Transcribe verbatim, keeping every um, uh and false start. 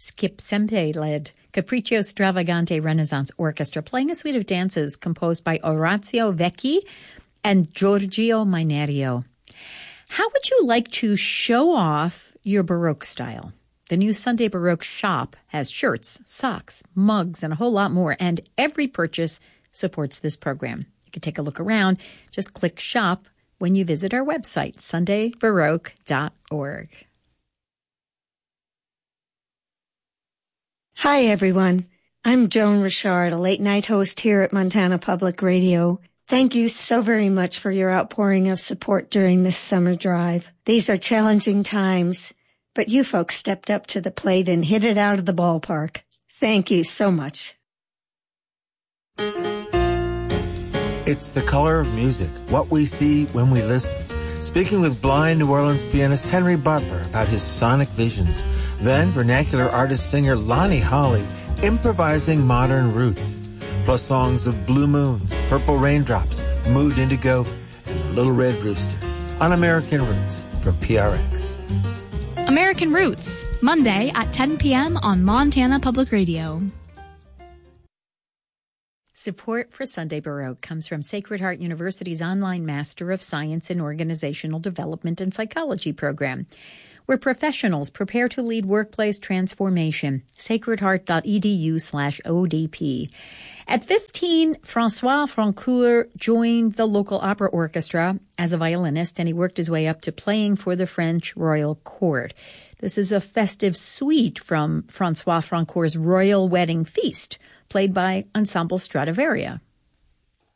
Skip Sempe-led Capriccio Stravagante Renaissance Orchestra, playing a suite of dances composed by Orazio Vecchi and Giorgio Minerio. How would you like to show off your Baroque style? The new Sunday Baroque shop has shirts, socks, mugs, and a whole lot more, and every purchase supports this program. You can take a look around. Just click shop when you visit our website, sunday baroque dot org. Hi, everyone. I'm Joan Richard, a late-night host here at Montana Public Radio. Thank you so very much for your outpouring of support during this summer drive. These are challenging times, but you folks stepped up to the plate and hit it out of the ballpark. Thank you so much. It's the color of music, what we see when we listen. Speaking with blind New Orleans pianist Henry Butler about his sonic visions. Then vernacular artist-singer Lonnie Holley improvising modern roots. Plus songs of Blue Moons, Purple Raindrops, Mood Indigo, and The Little Red Rooster on American Roots from P R X. American Roots, Monday at ten p.m. on Montana Public Radio. Support for Sunday Baroque comes from Sacred Heart University's online Master of Science in Organizational Development and Psychology program, where professionals prepare to lead workplace transformation. sacredheart.edu slash ODP. At fifteen, Francois Francoeur joined the local opera orchestra as a violinist, and he worked his way up to playing for the French royal court. This is a festive suite from Francois Francoeur's Royal Wedding Feast, played by Ensemble Stradivaria.